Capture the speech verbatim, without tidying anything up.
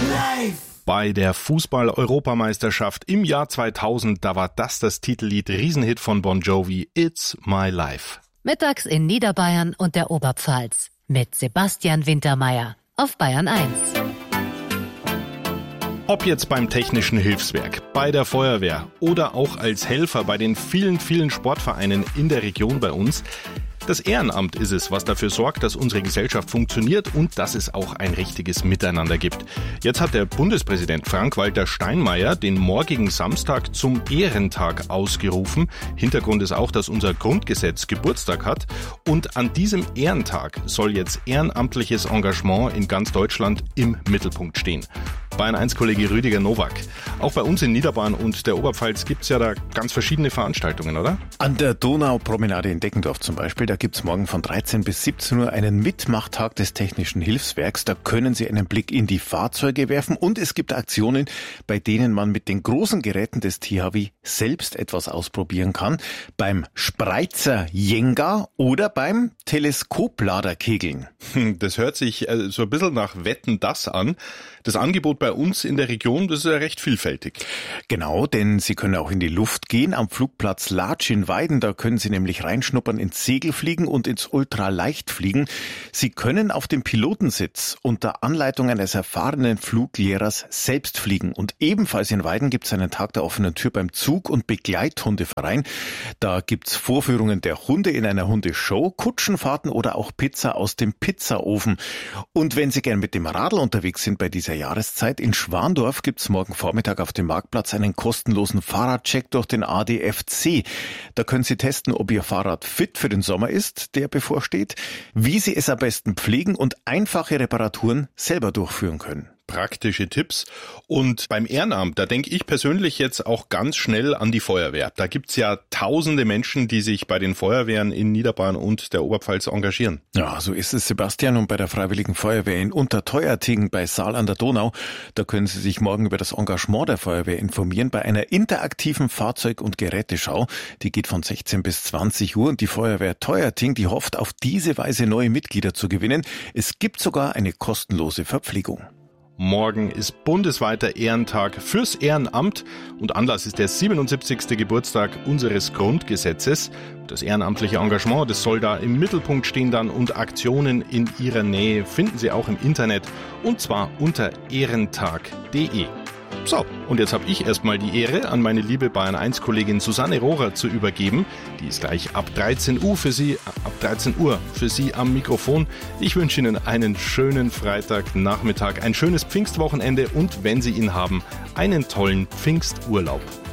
Life! Bei der Fußball-Europameisterschaft im Jahr zweitausend, da war das das Titellied Riesenhit von Bon Jovi, It's My Life. Mittags in Niederbayern und der Oberpfalz mit Sebastian Wintermeyer auf Bayern eins. Ob jetzt beim Technischen Hilfswerk, bei der Feuerwehr oder auch als Helfer bei den vielen, vielen Sportvereinen in der Region bei uns, das Ehrenamt ist es, was dafür sorgt, dass unsere Gesellschaft funktioniert und dass es auch ein richtiges Miteinander gibt. Jetzt hat der Bundespräsident Frank-Walter Steinmeier den morgigen Samstag zum Ehrentag ausgerufen. Hintergrund ist auch, dass unser Grundgesetz Geburtstag hat. Und an diesem Ehrentag soll jetzt ehrenamtliches Engagement in ganz Deutschland im Mittelpunkt stehen. Bayern eins Kollege Rüdiger Nowak. Auch bei uns in Niederbayern und der Oberpfalz gibt's ja da ganz verschiedene Veranstaltungen, oder? An der Donaupromenade in Deckendorf zum Beispiel, da gibt's morgen von dreizehn bis siebzehn Uhr einen Mitmachtag des Technischen Hilfswerks. Da können Sie einen Blick in die Fahrzeuge werfen und es gibt Aktionen, bei denen man mit den großen Geräten des T H W selbst etwas ausprobieren kann. Beim Spreizer Jenga oder beim Teleskopladerkegeln. Das hört sich so ein bisschen nach Wetten, das an. Das Angebot bei uns in der Region, das ist ja recht vielfältig. Genau, denn Sie können auch in die Luft gehen. Am Flugplatz Latsch in Weiden, da können Sie nämlich reinschnuppern ins Segelfliegen und ins Ultraleichtfliegen. Sie können auf dem Pilotensitz unter Anleitung eines erfahrenen Fluglehrers selbst fliegen. Und ebenfalls in Weiden gibt es einen Tag der offenen Tür beim Zug- und Begleithundeverein. Da gibt's Vorführungen der Hunde in einer Hundeshow, Kutschenfahrten oder auch Pizza aus dem Pizzaofen. Und wenn Sie gern mit dem Radl unterwegs sind bei dieser Jahreszeit, in Schwandorf gibt's morgen Vormittag auf dem Marktplatz einen kostenlosen Fahrradcheck durch den A D F C. Da können Sie testen, ob Ihr Fahrrad fit für den Sommer ist, der bevorsteht, wie Sie es am besten pflegen und einfache Reparaturen selber durchführen können. Praktische Tipps. Und beim Ehrenamt, da denke ich persönlich jetzt auch ganz schnell an die Feuerwehr. Da gibt's ja tausende Menschen, die sich bei den Feuerwehren in Niederbayern und der Oberpfalz engagieren. Ja, so ist es, Sebastian. Und bei der Freiwilligen Feuerwehr in Unterteuerting bei Saal an der Donau, da können Sie sich morgen über das Engagement der Feuerwehr informieren bei einer interaktiven Fahrzeug- und Geräteschau. Die geht von sechzehn bis zwanzig Uhr und die Feuerwehr Teuerting, die hofft auf diese Weise neue Mitglieder zu gewinnen. Es gibt sogar eine kostenlose Verpflegung. Morgen ist bundesweiter Ehrentag fürs Ehrenamt und Anlass ist der siebenundsiebzigste Geburtstag unseres Grundgesetzes. Das ehrenamtliche Engagement, das soll da im Mittelpunkt stehen dann und Aktionen in Ihrer Nähe finden Sie auch im Internet und zwar unter ehrentag punkt de. So, und jetzt habe ich erstmal die Ehre, an meine liebe Bayern eins Kollegin Susanne Rohrer zu übergeben. Die ist gleich ab dreizehn Uhr für Sie, ab dreizehn Uhr für Sie am Mikrofon. Ich wünsche Ihnen einen schönen Freitagnachmittag, ein schönes Pfingstwochenende und wenn Sie ihn haben, einen tollen Pfingsturlaub.